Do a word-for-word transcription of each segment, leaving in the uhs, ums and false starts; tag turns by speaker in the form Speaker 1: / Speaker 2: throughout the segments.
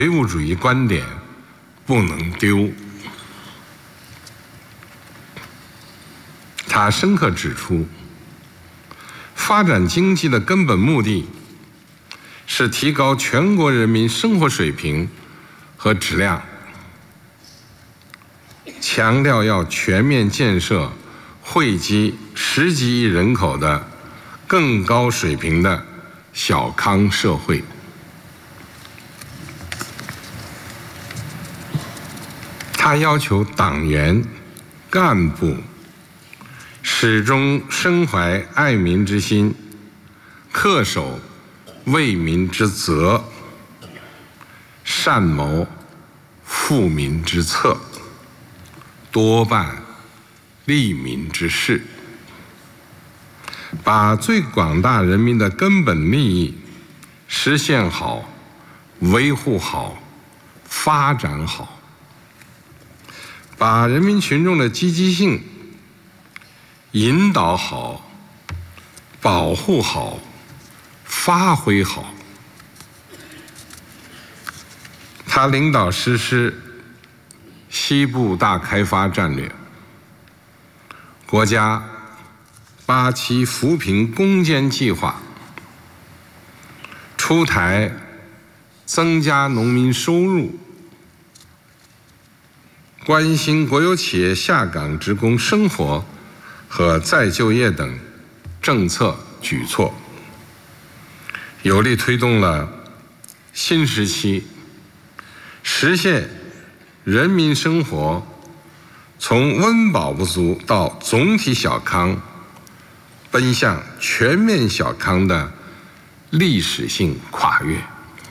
Speaker 1: 唯物主义观点不能丢。他深刻指出，发展经济的根本目的是提高全国人民生活水平和质量，强调要全面建设惠及十几亿人口的更高水平的小康社会。他要求党员、干部始终身怀爱民之心，恪守为民之责，善谋富民之策，多办利民之事，把最广大人民的根本利益实现好、维护好、发展好，把人民群众的积极性引导好、保护好、发挥好。他领导实施西部大开发战略，国家八期扶贫攻坚计划，出台增加农民收入、关心国有企业下岗职工生活和再就业等政策举措，有力推动了新时期实现人民生活从温饱不足到总体小康，奔向全面小康的历史性跨越。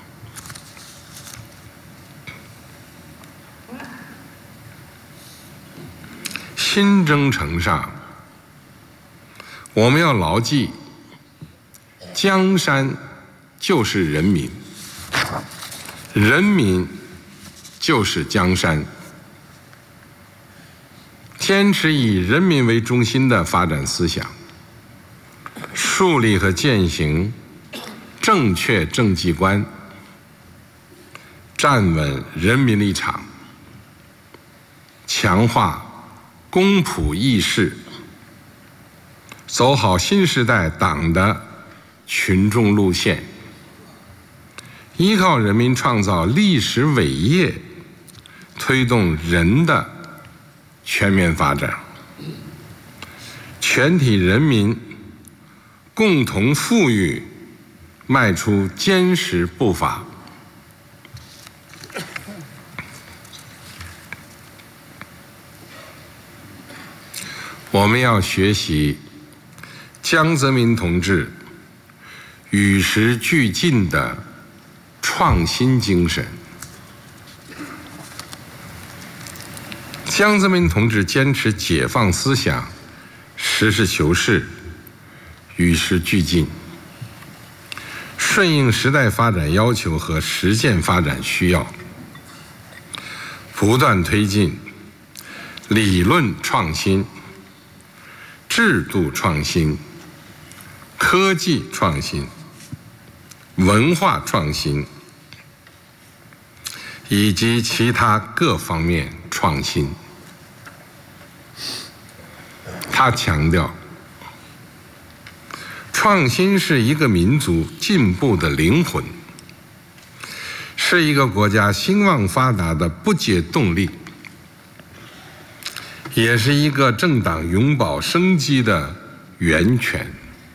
Speaker 1: 新征程上，我们要牢记，江山就是人民，人民就是江山。坚持以人民为中心的发展思想，树立和践行正确政绩观，站稳人民立场，强化公仆义士，走好新时代党的群众路线，依靠人民创造历史伟业，推动人的全面发展，全体人民共同富裕迈出坚实步伐。我们要学习江泽民同志与时俱进的创新精神。江泽民同志坚持解放思想，实事求是，与时俱进，顺应时代发展要求和实践发展需要，不断推进理论创新、制度创新、科技创新、文化创新以及其他各方面创新。他强调，创新是一个民族进步的灵魂，是一个国家兴旺发达的不竭动力，也是一个政党永葆生机的源泉。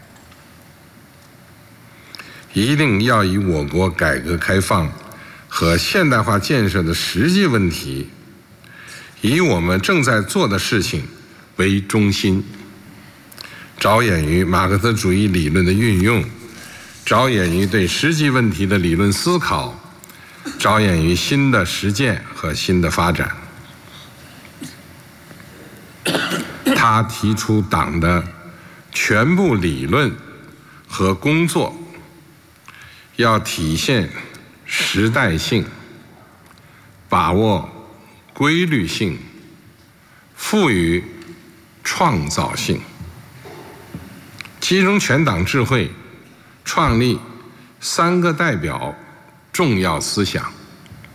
Speaker 1: 一定要以我国改革开放和现代化建设的实际问题，以我们正在做的事情为中心，着眼于马克思主义理论的运用，着眼于对实际问题的理论思考，着眼于新的实践和新的发展。他提出党的全部理论和工作要体现时代性，把握规律性，赋予创造性，集中全党智慧，创立三个代表重要思想。